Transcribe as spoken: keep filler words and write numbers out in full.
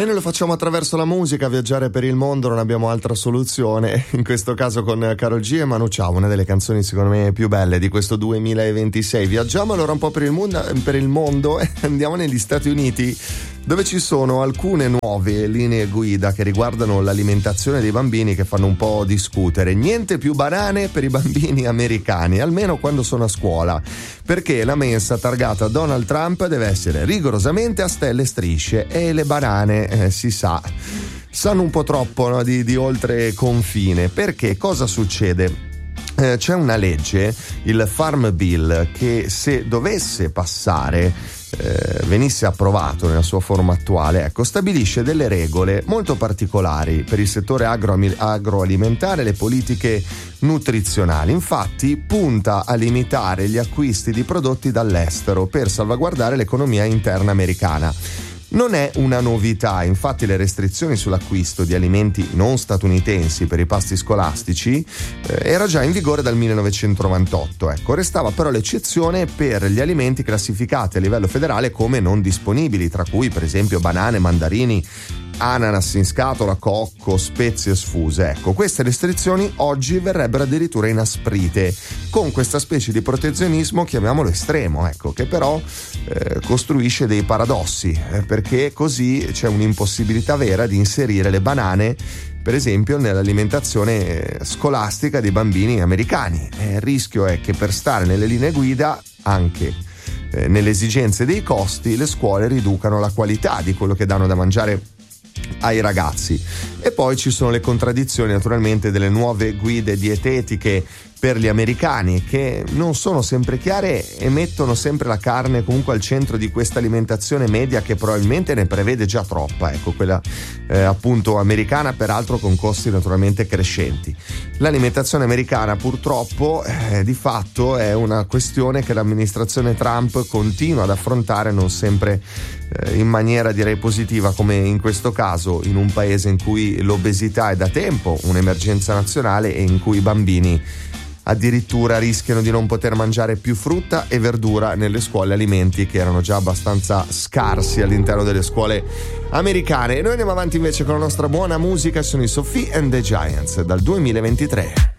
E noi lo facciamo attraverso la musica, viaggiare per il mondo, non abbiamo altra soluzione. In questo caso con Karol G e Manu Chao, una delle canzoni secondo me più belle di questo duemilaventisei. Viaggiamo allora un po' per il mondo, per il mondo e andiamo negli Stati Uniti, dove ci sono alcune nuove linee guida che riguardano l'alimentazione dei bambini che fanno un po' discutere. Niente più banane per i bambini americani, almeno quando sono a scuola, perché la mensa targata Donald Trump deve essere rigorosamente a stelle e strisce e le banane, eh, si sa, sanno un po' troppo, no, di, di oltre confine. Perché cosa succede? Eh, c'è una legge, il Farm Bill, che se dovesse passare, Eh, venisse approvato nella sua forma attuale, ecco, stabilisce delle regole molto particolari per il settore agro- agroalimentare e le politiche nutrizionali. Infatti punta a limitare gli acquisti di prodotti dall'estero per salvaguardare l'economia interna americana. Non è una novità, infatti le restrizioni sull'acquisto di alimenti non statunitensi per i pasti scolastici eh, era già in vigore dal millenovecentonovantotto, ecco. Restava però l'eccezione per gli alimenti classificati a livello federale come non disponibili, tra cui per esempio banane, mandarini, ananas in scatola, cocco, spezie sfuse. Ecco, queste restrizioni oggi verrebbero addirittura inasprite con questa specie di protezionismo, chiamiamolo estremo, ecco, che però eh, costruisce dei paradossi, eh, perché così c'è un'impossibilità vera di inserire le banane, per esempio, nell'alimentazione scolastica dei bambini americani. Eh, il rischio è che per stare nelle linee guida, anche eh, nelle esigenze dei costi, le scuole riducano la qualità di quello che danno da mangiare ai ragazzi. E poi ci sono le contraddizioni naturalmente delle nuove guide dietetiche per gli americani, che non sono sempre chiare e mettono sempre la carne comunque al centro di questa alimentazione media, che probabilmente ne prevede già troppa, ecco, quella eh, appunto americana, peraltro con costi naturalmente crescenti. L'alimentazione americana purtroppo eh, di fatto è una questione che l'amministrazione Trump continua ad affrontare, non sempre eh, in maniera direi positiva, come in questo caso in un paese in cui l'obesità è da tempo un'emergenza nazionale e in cui i bambini addirittura rischiano di non poter mangiare più frutta e verdura nelle scuole, alimenti che erano già abbastanza scarsi all'interno delle scuole americane. E noi andiamo avanti invece con la nostra buona musica, sono i Sophie and the Giants dal duemilaventitré.